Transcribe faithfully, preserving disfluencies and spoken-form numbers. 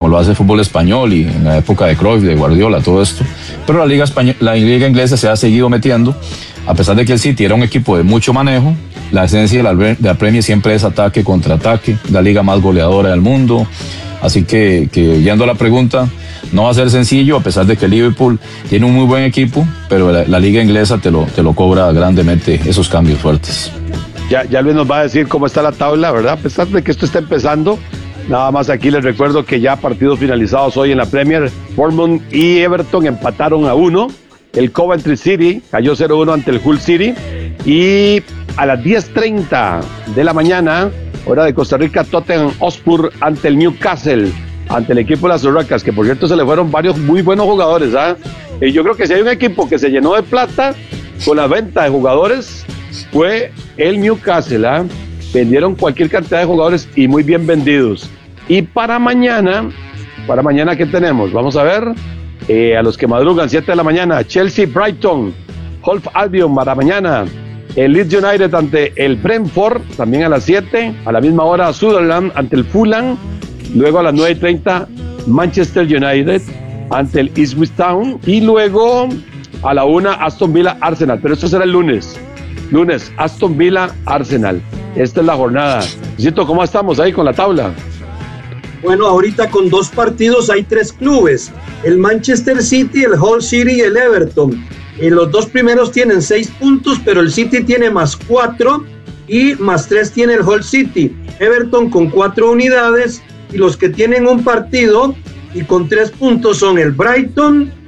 lo hace el fútbol español y en la época de Cruyff, de Guardiola, todo esto. Pero la liga española, la liga inglesa se ha seguido metiendo, a pesar de que el City era un equipo de mucho manejo. La esencia de la, de la Premier siempre es ataque contra ataque, la liga más goleadora del mundo. Así que, que yendo a la pregunta, no va a ser sencillo, a pesar de que Liverpool tiene un muy buen equipo, pero la, la liga inglesa te lo, te lo cobra grandemente esos cambios fuertes. Ya, ya Luis nos va a decir cómo está la tabla, ¿verdad? A pesar de que esto está empezando, nada más aquí les recuerdo que ya partidos finalizados hoy en la Premier, Bournemouth y Everton empataron a uno, el Coventry City cayó cero uno ante el Hull City, y a las diez treinta de la mañana, hora de Costa Rica, Tottenham Hotspur ante el Newcastle, ante el equipo de las Urracas, que por cierto se le fueron varios muy buenos jugadores, ¿ah? Y yo creo que si hay un equipo que se llenó de plata con la venta de jugadores, fue el Newcastle, ¿ah? Vendieron cualquier cantidad de jugadores y muy bien vendidos. Y para mañana, para mañana, ¿qué tenemos? Vamos a ver, eh, a los que madrugan, siete de la mañana, Chelsea, Brighton, Hove Albion para mañana, el Leeds United ante el Brentford, también a las siete, a la misma hora Sunderland ante el Fulham, luego a las nueve y treinta Manchester United ante el Ipswich Town, y luego a la una Aston Villa Arsenal, pero esto será el lunes, lunes Aston Villa Arsenal. Esta es la jornada. Luisito, ¿cómo estamos ahí con la tabla? Bueno, ahorita con dos partidos hay tres clubes, el Manchester City, el Hull City y el Everton. Y los dos primeros tienen seis puntos, pero el City tiene más cuatro y más tres tiene el Hull City. Everton con cuatro unidades, y los que tienen un partido y con tres puntos son el Brighton,